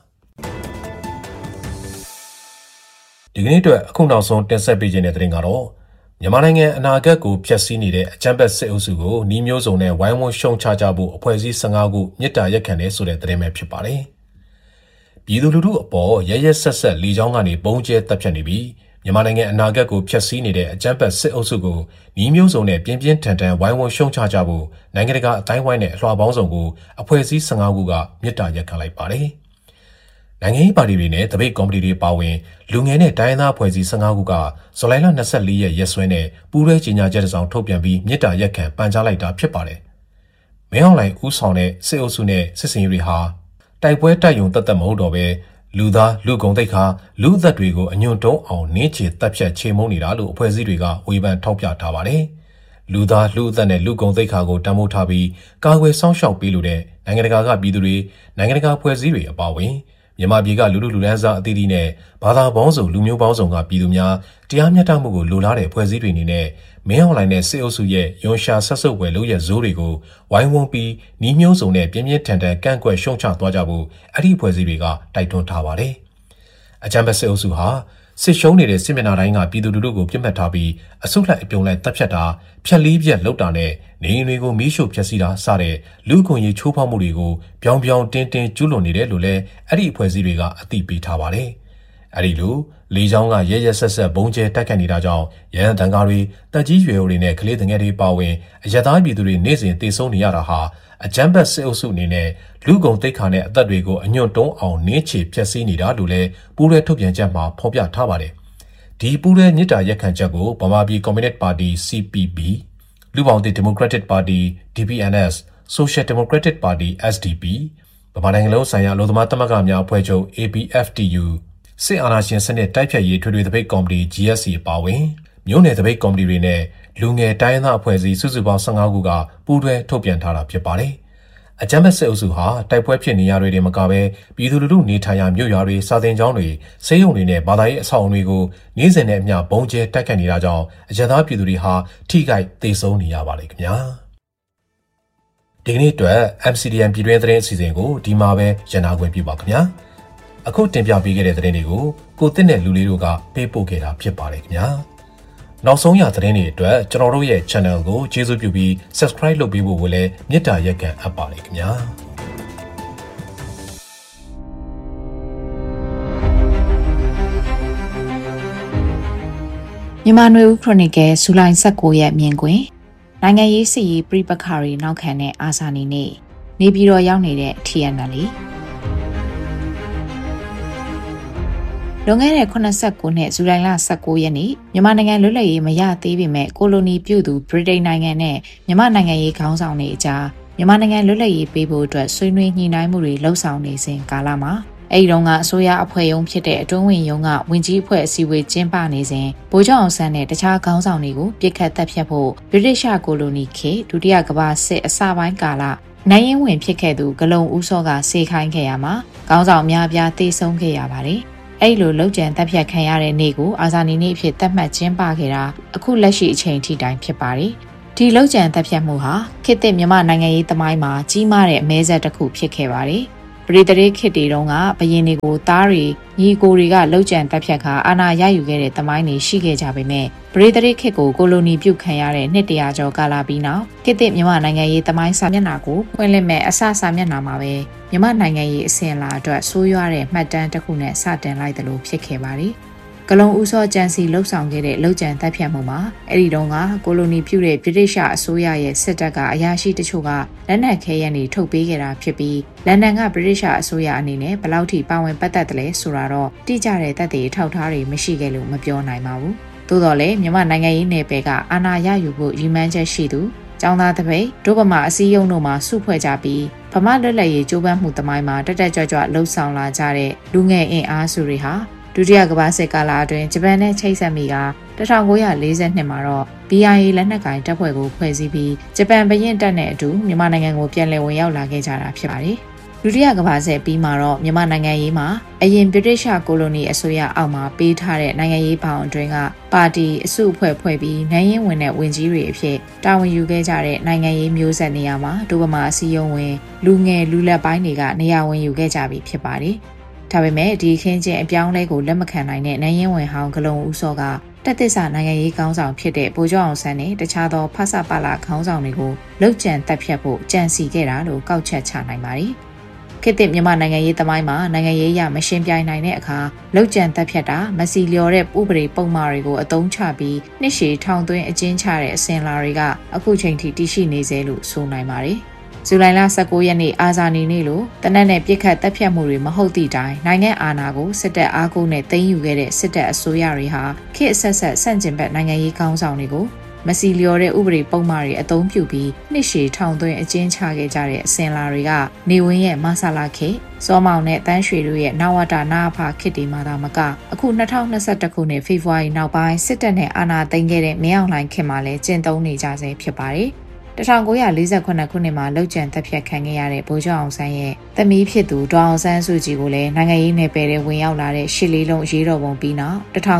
ဒီကနေ့အတွက်အခုနောက်ဆုံးတင်ဆက်ပေးခြင်းတဲ့သတင်းကတော့မြန်မာနိုင်ငံအနာဂတ်ကိုဖျက်ဆီးနေတဲ့အကြမ်းဖက်စစ်အုပ်စုကိုနှီးမျိုးစုံနဲ့ဝိုင်းဝန်းရှုံချကြဖို့အဖွဲ့အစည်း15ခုမြစ်တာရက်ခံတယ်ဆိုတဲ့သတင်းပဲဖြစ်ပါတယ်ပြည်သူလူထုအပေါ်ရရဆက်ဆက်လီချောင်းကနေပုံကျဲတပ်ဖြတ်နေပြီးမြန်မာနိုင်ငံအနာဂတ်ကိုဖျက်ဆီးနေတဲ့အကြမ်းဖက်စစ်အုပ်စုကိုနှီးမျိုးစုံနဲ့ပြင်းပြင်းထန်ထန်ဝိုင်းဝန်းရှုံချကြဖို့နိုင်ငံတကာအတိုင်းဝိုင်းနဲ့အလွှာပေါင်းစုံကိုအဖွဲ့အစည်း15ခုကမြစ်တာရက်ခံလိုက်ပါတယ်နိုင်ငံရေးပါတီတွေနဲ့တပိတ်ကော်မတီတွေပါဝင်လူငယ်နဲ့တိုင်းသားအဖွဲ့အစည်း15ခုကဇူလိုင်လ24ရက်ရက်စွဲနဲ့ပူးရဲကြေညာချက်တစ်စောင်ထုတ်ပြန်ပြီးမြစ်တာရက်ခံပန်ကြားလိုက်တာဖြစ်ပါတယ်။မင်းအောင်လှိုင်ဦးဆောင်တဲ့စစ်အုပ်စုနဲ့စစ်စင်ရေးတွေဟာတိုက်ပွဲတိုက်ရုံတတ်မဟုတ်တော့ပဲလူသားလူကုန်သိက္ခာလူအသက်တွေကိုအညွန့်တုံးအောင်နင်းချေတပ်ဖြတ်ချေမှုန်းနေတာလို့အဖွဲ့အစည်းတွေကဝေဖန်ထောက်ပြထားပါတယ်။လူသားလူအသက်နဲ့လူကုန်သိက္ခာကိုတံမိုးထားပြီးကာကွယ်စောင့်ရှောက်ပေးလို့တဲ့နိုင်ငံတကာကပြည်သူတွေနိုင်ငံတကာအဖွဲ့အစည်းတွေအပါအဝင်မြန်မာပြည်ကလူလူလန်းစားအသီးသီးနဲ့ဘာသာပေါင်းစုံလူမျိုးပေါင်းစုံကပြည်သူများတရားမျှတမှုကိုလိုလားတဲ့ဖွဲ့စည်းတွေအနေနဲ့မင်းအောင်လှိုင်နဲ့စစ်အုပ်စုရဲ့ယွန်ရှာဆက်ဆုပ်ွယ်လုပ်ရဇိုးတွေကိုဝိုင်းဝန်းပြီးနှီးမျိုးစုံနဲ့ပြင်းပြင်းထန်ထန်ကန့်ကွက်ရှုံချသွားကြဖို့အဲ့ဒီဖွဲ့စည်းတွေကတိုက်တွန်းထားပါတယ်။အကြမ်းဖက်စစ်အုပ်စုဟာစစ်ရှုံးနေတဲ့စစ်မျက်နှာတိုင်းကပြည်သူလူထုကိုပြစ်မှတ်ထားပြီးအစုလိုက်အပြုံလိုက်တပ်ဖြတ်တာဖျက်လီးပြက်လုပ်တာနဲ့နေအိမ်တွေကိုမီးရှို့ဖျက်ဆီးတာစတဲ့လူ့အခွင့်အရေးချိုးဖောက်မှုတွေကိုပြောင်ပြောင်တင်းတင်းကျူးလွန်နေတယ်လို့လည်းအဲ့ဒီအဖွဲ့အစည်းတွေကအသိပေးထားပါတယ်။အဲ့ဒီလိုလေကြောင်းကရဲရဲဆက်ဆက်ဘုံကျဲတိုက်ခတ်နေတာကြောင့်ရဟန်းတန်ဃာတွေတက်ကြီးရွယ်အိုတွေနဲ့ကလေးငယ်တွေပါဝင်အရသားပြည်သူတွေနေ့စဉ်တေဆုံးနေရတာဟာအကြမ်းဖက်စစ်အုပ်စုအနေနဲ့လူကုန်သိက္ခာနဲ့အသက်တွေကိုအညွန့်တုံးအောင်နင်းချေဖျက်ဆီးနေတာလို့လည်းပူးရဲထုတ်ပြန်ချက်မှာဖော်ပြထားပါတယ်။ဒီပူးရဲမြစ်တာရက်ခံချက်ကိုဗမာပြည်ကွန်မြူနစ်ပါတီ CPP လူပေါင်းသစ်ဒီမိုကရက်တစ်ပါတီ DPNS Social Democratic Party SDP ဗမာနိုင်ငံလုံးဆိုင်ရာအလို့သမားသမဂ္ဂများအဖွဲ့ချုပ် ABFTU စစ်အာဏာရှင်စနစ်တိုက်ဖြတ်ရေးထွေထွေသပိတ်ကော်မတီ GSC အပါအဝင်မြို့နယ်သပိတ်ကော်မတီတွေနဲ့လူငယ်တိုင်းသားအဖွဲ့အစည်းစုစုပေါင်း15ခုကပူးတွဲထုတ်ပြန်ထားတာဖြစ်ပါတယ်။အကြမ်းဖက်စစ်အုပ်စုဟာတိုက်ပွဲဖြစ်နေရတွေမကဘဲပြည်သူလူထုနေထိုင်ရာမြို့ရွာတွေစာသင်ကျောင်းတွေဆေးရုံတွေနဲ့ဘာသာရေးအဆောက်အအုံတွေကိုနေ့စဉ်နဲ့အမျှဘုံကျဲတိုက်ခတ်နေတာကြောင့်အကြမ်းသားပြည်သူတွေဟာထိခိုက်သေဆုံးနေရပါလေခင်ဗျာ။ဒီကနေ့အတွက် MCDN ပြည်တွင်းသတင်းအစီအစဉ်ကိုဒီမှာပဲရန်နာခွင့်ပြုပါခင်ဗျာ။အခုတင်ပြပေးခဲ့တဲ့သတင်းတွေကိုကိုတစ်နဲ့လူလေးတို့ကပေးပို့ခဲ့တာဖြစ်ပါတယ်ခင်ဗျာ။နောက်ဆုံးရသတင်းတွေအတွက်ကျွန်တော်တို့ရဲ့ channel ကိုကျေးဇူးပြုပြီး subscribe လုပ်ပေးဖို့ကိုလည်းမေတ္တာရက်ခံအပ်ပါတယ်ခင်ဗျာမြန်မာနွေဦးခရိုနီကယ်ဇူလိုင်19ရက်မြင်ကွင်းနိုင်ငံရေးစစ်ရေးပြပခါရီနောက်ခံတဲ့အာဇာနည်နေ့နေပြည်တော်ရောက်နေတဲ့ TNLလွန်ခဲ့တဲ့89နှစ်ဇူလိုင်လ19ရက်နေ့မြန်မာနိုင်ငံလွတ်လပ်ရေးမရသေးပေမဲ့ကိုလိုနီပြုတ်သူဗြိတိန်နိုင်ငံနဲ့မြန်မာနိုင်ငံရေးခေါင်းဆောင်တွေအကြားမြန်မာနိုင်ငံလွတ်လပ်ရေးပေးဖို့အတွက်ဆွေးနွေးညှိနှိုင်းမှုတွေလှုပ်ဆောင်နေစဉ်ကာလမှာအဲဒီတုန်းကအစိုးရအဖွဲ့ရုံးဖြစ်တဲ့အတွင်းဝင်ရုံးကဝင်ကြီးအဖွဲ့အစည်းအဝေးကျင်းပနေစဉ်ဗိုလ်ချုပ်အောင်ဆန်းနဲ့တခြားခေါင်းဆောင်တွေကိုပြစ်ခတ်တပ်ဖြတ်ဖို့ဗြိတိရှကိုလိုနီခေတ်ဒုတိယကမ္ဘာစစ်အစပိုင်းကာလနိုင်ရင်ဝင်ဖြစ်ခဲ့သူဂလုံဦးစောကစေခိုင်းခဲ့ရမှာခေါင်းဆောင်များပြားတေဆုံးခဲ့ရပါတယ်အဲ့လိုလောက်ကျန်တပ်ဖြတ်ခံရတဲ့နေ့ကိုအာဇာနည်နေ့အဖြစ်သတ်မှတ်ကျင်းပခဲ့တာအခုလက်ရှိအချိန်ထိတိုင်ဖြစ်ပါတယ်ဒီလောက်ကျန်တပ်ဖြတ်မှုဟာခေတ်သစ်မြန်မာနိုင်ငံရေးသမိုင်းမှာကြီးမားတဲ့အမဲဆက်တစ်ခုဖြစ်ခဲ့ပါတယ်။ပရိသေခေတ်တွေတုန်းကဘယင်းတွေကိုသားတွေညီကိုတွေကလောက်ကျန်တပ်ဖြတ်ခါအာဏာရယူခဲ့တဲ့သမိုင်းတွေရှိခဲ့ကြပေမဲ့ပရိသေခေတ်ကိုကိုလိုနီပြုတ်ခံရတဲ့နှစ်တရာကျော်ကာလပြီးနောက်ခေတ်သစ်မြန်မာနိုင်ငံရေးသမိုင်းစာမျက်နှာကိုဖွင့်လှစ်မဲ့အစစာမျက်နှာမှာပဲမြန်မာနိုင်ငံရေးအစဉ်အလာအတွက်ဆိုးရွားတဲ့မှတ်တမ်းတစ်ခုနဲ့စတင်လိုက်တယ်လို့ဖြစ်ခဲ့ပါတယ်။ကလုံဦးစောကျန်စီလှုပ်ဆောင်ခဲ့တဲ့လှုပ်ကြံတပ်ဖြတ်မှုမှာအဲ့ဒီတုန်းကကိုလိုနီပြုတဲ့ဗြိတိရှအစိုးရရဲ့စစ်တပ်ကအရာရှိတချို့ကလက်နက်ခဲယမ်းတွေထုတ်ပေးခဲ့တာဖြစ်ပြီးလန်ဒန်ကဗြိတိရှအစိုးရအနေနဲ့ဘယ်လောက်ထိပါဝင်ပတ်သက်တယ်လဲဆိုတာတော့တိကျတဲ့သက်သေထောက်ထားတွေမရှိခဲ့လို့မပြောနိုင်ပါဘူး။သို့တော်လည်းမြန်မာနိုင်ငံရေးနယ်ပယ်ကအာဏာရယူဖို့ရည်မှန်းချက်ရှိသူကျောင်းသားတပိတ်ဒုဗမာအစည်းအရုံးတို့မှစုဖွဲ့ကြပြီးဗမာလွတ်လပ်ရေးကြိုးပမ်းမှုသမိုင်းမှာတက်ကြွလှုပ်ဆောင်လာကြတဲ့လူငယ်အင်အားစုတွေဟာဒုတိယကမ္ဘာစစ်ကာလအတွင်းဂျပန်နဲ့ချိတ်ဆက်မိက1942မှာတော့ BIA လက်နက်ကိုင်တပ်ဖွဲ့ကိုဖွဲ့စည်းပြီးဂျပန်ဘရင်တပ်နဲ့အတူမြန်မာနိုင်ငံကိုပြန်လည်ဝင်ရောက်လာခဲ့ကြတာဖြစ်ပါတယ်။ဒုတိယကမ္ဘာစစ်ပြီးမှာတော့မြန်မာနိုင်ငံရေးမှာအရင်ဗြိတိရှကိုလိုနီအစိုးရအောက်မှာပေးထားတဲ့နိုင်ငံရေးဘောင်အတွင်းကပါတီအစုအဖွဲ့ဖွဲ့ပြီးနိုင်ရင်ဝင်တဲ့ဝင်ကြီးတွေအဖြစ်တာဝန်ယူခဲ့ကြတဲ့နိုင်ငံရေးမျိုးဆက်နေရာမှာဒုဗမာအစည်းအရုံးဝင်လူငယ်လူလက်ပိုင်းတွေကနေရာဝင်ယူခဲ့ကြပြီဖြစ်ပါတယ်။ဒါပေမဲ့ဒီခင်းချင်းအပြောင်းလဲကိုလက်မခံနိုင်တဲ့နိုင်ရင်ဝင်ဟောင်းကလုံဦးစောကတက်သစ္စာနိုင်ငံရေးခေါင်းဆောင်ဖြစ်တဲ့ဗိုလ်ချုပ်အောင်ဆန်းနဲ့တခြားသောဖဆပလာခေါင်းဆောင်တွေကိုလှုပ်ကြံတက်ဖြတ်ဖို့ကြံစီခဲ့တာလို့ကောက်ချက်ချနိုင်ပါတယ်။ခေတ်သစ်မြန်မာနိုင်ငံရေးသမိုင်းမှာနိုင်ငံရေးအရမရှင်းပြနိုင်တဲ့အခါလှုပ်ကြံတက်ဖြတ်တာမစီလျော်တဲ့ဥပဒေပုံမှားတွေကိုအသုံးချပြီးနှစ်ရှည်ထောင်သွင်းအကျဉ်းချတဲ့အစဉ်လာတွေကအခုချိန်ထိတည်ရှိနေသေးလို့ဆိုနိုင်ပါတယ်။ဇူလိုင်လ19ရက်နေ့အာဇာနည်နေ့လို့တနက်နဲ့ပြစ်ခတ်တပ်ဖြတ်မှုတွေမဟုတ်သည့်တိုင်နိုင်ငံအာဏာကိုစစ်တပ်အားကိုးနဲ့သိမ်းယူခဲ့တဲ့စစ်တပ်အစိုးရတွေဟာခေတ်အဆက်ဆက်ဆန့်ကျင်ဘက်နိုင်ငံရေးခေါင်းဆောင်တွေကိုမစီလျော်တဲ့ဥပဒေပုံမှားတွေအသုံးပြုပြီးနှစ်ရှည်ထောင်သွင်းအကျဉ်းချခဲ့ကြတဲ့အစဉ်လာတွေကနေဝင်းရဲ့မဆလာခေတ်စောမောင်နဲ့တန်းရွှေတို့ရဲ့နဝတနာဖခေတ်ဒီမှာသာမကအခု2021ခုနှစ်ဖေဖော်ဝါရီနောက်ပိုင်းစစ်တပ်နဲ့အာဏာသိမ်းခဲ့တဲ့မင်းအောင်လှိုင်ခေတ်မှာလည်းကျင့်သုံးနေကြဆဲဖြစ်ပါတယ်။1948ခုနှစ်မှာလှုပ်ကြံတပ်ဖြတ်ခံခဲ့ရတဲ့ဗိုလ်ချုပ်အောင်ဆန်းရဲ့သမီးဖြစ်သူဒေါအောင်ဆန်းစုကြည်ကိုလည်းနိုင်ငံရေးနယ်ပယ်ထဲဝင်ရောက်လာတဲ့ရှစ်လေးလုံးရေးတော်ပုံပြီးနောက်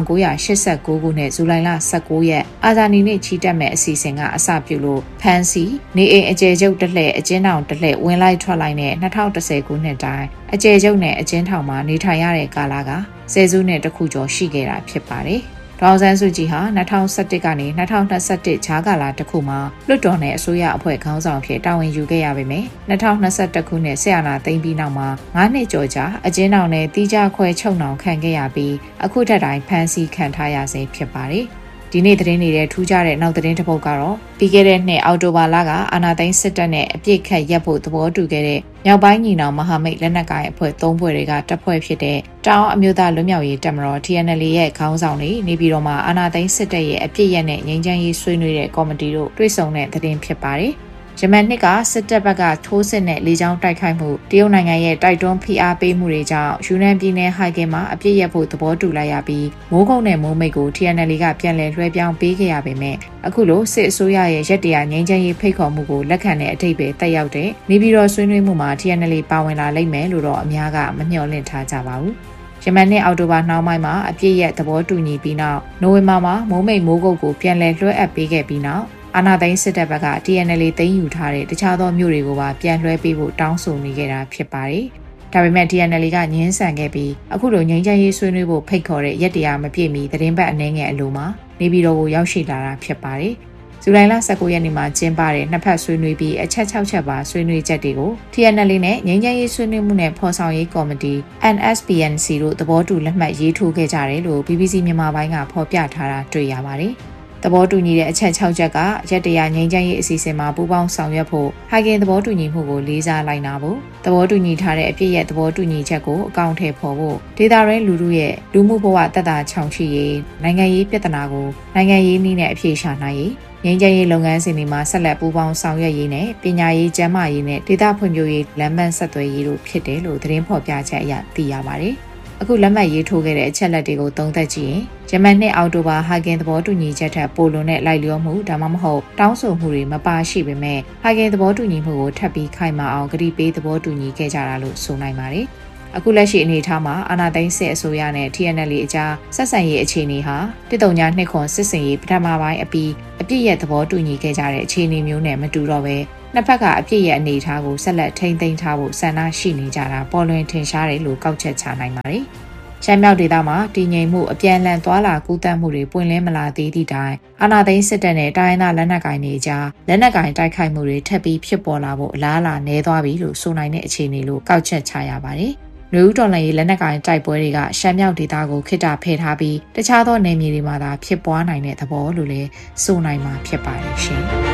1989ခုနှစ်ဇူလိုင်လ19ရက်အာဇာနည်နေ့ချီတက်မဲ့အစီအစဉ်ကအစပြုလို့ဖန်စီနေအိမ်အကျယ်ချုပ်တစ်လှည့်အကျဉ်းထောင်တစ်လှည့်ဝင်လိုက်ထွက်လိုက်နဲ့2010ခုနှစ်တိုင်းအကျယ်ချုပ်နဲ့အကျဉ်းထောင်မှာနေထိုင်ရတဲ့ကာလကဆယ်စုနှစ်တစ်ခုကျော်ရှိခဲ့တာဖြစ်ပါတယ်။ဒေါအောင်ဆန်းစုကြည်ဟာ2011ကနေ2021ခြားကာလတစ်ခုမှာလွှတ်တော်နဲ့အစိုးရအဖွဲ့ခေါင်းဆောင်ဖြစ်တာဝန်ယူခဲ့ရပေမယ့်2021ခုနှစ်ဆက်အာဏာသိမ်းပြီးနောက်မှာ9နှစ်ကျော်ကြာအကျဉ်းထောင်နဲ့တီးခြားခွဲချုပ်နှောင်ခံခဲ့ရပြီးအခုထက်တိုင်းဖမ်းဆီးခံထားရဆဲဖြစ်ပါတယ်။ဒီနေ့သတင်းနေတဲ့ထူးခြားတဲ့နောက်သတင်းတစ်ပုဒ်ကတော့ပြီးခဲ့တဲ့နှစ်အောက်တိုဘာလကအာဏာသိမ်းစစ်တပ်နဲ့အပြစ်ခတ်ရပ်ဖို့သဘောတူခဲ့တဲ့မြောက်ပိုင်းညီနောင်မဟာမိတ်လက်နက်ကိုင်အဖွဲ့3ဖွဲ့တွေကတပ်ဖွဲ့ဖြစ်တဲ့တောင်အမျိုးသားလွတ်မြောက်ရေးတပ်မတော် TNL ရဲ့ခေါင်းဆောင်တွေနေပြည်တော်မှာအာဏာသိမ်းစစ်တပ်ရဲ့အပြစ်ရက်နဲ့ငြိမ်းချမ်းရေးဆွေးနွေးတဲ့ကော်မတီတို့တွေ့ဆုံတဲ့သတင်းဖြစ်ပါတယ်။ယမန်နှစ်ကစစ်တပ်ဘက်ကထိုးစစ်နဲ့လေကြောင်းတိုက်ခိုက်မှုတရုတ်နိုင်ငံရဲ့တိုက်တွန်းဖိအားပေးမှုတွေကြောင့်ယူနန်ပြည်နယ်ဟိုက်ကင်မှာအပြစ်ရက်ဖို့သဘောတူလိုက်ရပြီးမိုးကုတ်နဲ့မိုးမိတ်ကို TNL ကပြန်လည်လွှဲပြောင်းပေးခဲ့ရပေမဲ့အခုလိုစစ်အစိုးရရဲ့ရက်တရာငြိမ်းချမ်းရေးဖိတ်ခေါ်မှုကိုလက်ခံတဲ့အထိပ္ပယ်တက်ရောက်တဲ့နေပြည်တော်ဆွေးနွေးမှုမှာ TNL ပါဝင်လာလိမ့်မယ်လို့တော့အများကမမျှော်လင့်ထားကြပါဘူး။ယမန်နှစ်အောက်တိုဘာနှောင်းပိုင်းမှာအပြစ်ရက်သဘောတူညီပြီးနောက်နိုဝင်ဘာမှာမိုးမိတ်မိုးကုတ်ကိုပြန်လည်လွှဲအပ်ပေးခဲ့ပြီးနောက်အာဏာသိမ်းစစ်တပ်ဘက်က TNL သိမ်းယူထားတဲ့တခြားသောမြို့တွေကိုပါပြန်လွှဲပေးဖို့တောင်းဆိုနေခဲ့တာဖြစ်ပါတယ်။ဒါပေမဲ့ TNL ကငြင်းဆန်ခဲ့ပြီးအခုလိုငြိမ်းချမ်းရေးဆွေးနွေးဖို့ဖိတ်ခေါ်တဲ့ရက်တရာမပြည့်မီသတင်းပတ်အနည်းငယ်အလိုမှာနေပြည်တော်ကိုရောက်ရှိလာတာဖြစ်ပါတယ်။ဇူလိုင်လ19ရက်နေ့မှာကျင်းပတဲ့နှစ်ဖက်ဆွေးနွေးပြီးအချက်6ချက်ပါဆွေးနွေးချက်တွေကို TNL နဲ့ငြိမ်းချမ်းရေးဆွေးနွေးမှုနဲ့ဖော်ဆောင်ရေးကော်မတီ NSPNC တို့သဘောတူလက်မှတ်ရေးထိုးခဲ့ကြတယ်လို့ BBC မြန်မာပိုင်းကဖော်ပြထားတာတွေ့ရပါတယ်။သဘောတူညီတဲ့အချက်6ချက်ကရက်တရာငြိမ်းချမ်းရေးအစီအစဉ်မှာပူးပေါင်းဆောင်ရွက်ဖို့ဟိုက်ကင်သဘောတူညီမှုကိုလေးစားလိုက်နာဖို့သဘောတူညီထားတဲ့အပြည့်ရဲ့သဘောတူညီချက်ကိုအကောင့်ထဲပေါ်ဖို့ဒေတာရဲလူထုရဲ့လူမှုဘဝတက်တာချောင်ချရေးနိုင်ငံရေးပြဿနာကိုနိုင်ငံရေးနည်းနဲ့အဖြေရှာနိုင်ရေးငြိမ်းချမ်းရေးလုပ်ငန်းစဉ်တွေမှာဆက်လက်ပူးပေါင်းဆောင်ရွက်ရေးနဲ့ပညာရေးကျန်းမာရေးနဲ့ဒေသဖွံ့ဖြိုးရေးလမ်းပန်းဆက်သွယ်ရေးတို့ဖြစ်တယ်လို့သတင်းဖော်ပြချက်အရသိရပါတယ်။အခုလက်မှတ်ရေးထိုးခဲ့တဲ့အချက်လက်တွေကိုသုံးသပ်ကြည့်ရင်ယမန်နှစ်အောက်တိုဘာဟိုက်ကင်သဘောတူညီချက်ထက်ပိုလွန်တဲ့လိုက်လျောမှုဒါမှမဟုတ်တောင်းဆိုမှုတွေမပါရှိပေမဲ့ဟိုက်ကင်သဘောတူညီမှုကိုထပ်ပြီးခိုင်မာအောင်ကတိပေးသဘောတူညီခဲ့ကြတာလို့ဆိုနိုင်ပါတယ်။အခုလက်ရှိအနေအထားမှာအာဏာသိမ်းစစ်အစိုးရနဲ့ TNL အကြားဆက်ဆံရေးအခြေအနေဟာ139ခွန်စစ်စင်ရေးပထမပိုင်းအပြီးအပြည့်ရဲ့သဘောတူညီခဲ့ကြတဲ့အခြေအနေမျိုးနဲ့မတူတော့ပဲနှစ်ဖက်ကအပြည့်ရဲ့အနေအထားကိုဆက်လက်ထိန်းသိမ်းထားဖို့ဆန္ဒရှိနေကြတာပေါ်လွင်ထင်ရှားတယ်လို့ကောက်ချက်ချနိုင်ပါတယ်။ရှမ်းမြောက်ဒေသမှာတည်ငြိမ်မှုအပြန်အလှန်သွာလာကူးသန်းမှုတွေပွင့်လင်းမလာသေးသည့်တိုင်အာဏာသိမ်းစစ်တပ်နဲ့တိုင်းဒေသလက်နက်ကိုင်တွေကြားလက်နက်ကိုင်တိုက်ခိုက်မှုတွေထပ်ပြီးဖြစ်ပေါ်လာဖို့အလားအလာနည်းသွားပြီလို့ဆိုနိုင်တဲ့အခြေအနေလို့ကောက်ချက်ချရပါတယ်။လူဦးတော်လှန်ရေးလက်နက်ကိုင်တိုက်ပွဲတွေကရှမ်းမြောက်ဒေသကိုခိတ္တဖယ်ထားပြီးတခြားသောနယ်မြေတွေမှာသာဖြစ်ပွားနိုင်တဲ့သဘောလို့လည်းဆိုနိုင်မှာဖြစ်ပါတယ်ရှင်။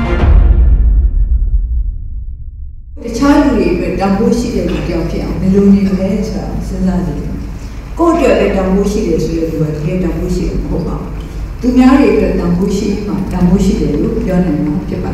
တခြားလူတွေအတွက်တောင်းဖို့ရှိတဲ့လူကြောင့်ဖြစ်အောင်ဘယ်လိုနေမလဲဆိုတာစဉ်းစားကြည့်။ကိုယ့်အတွက်လည်းတောင်းဖို့ရှိတယ်ဆိုတဲ့လူကတကယ်တောင်းဖို့ရှိတယ်မဟုတ်ပါဘူး။သူများတွေအတွက်တောင်းဖို့ရှိမှတောင်းဖို့ရှိတယ်လို့ပြောနိုင်မှာဖြစ်ပါ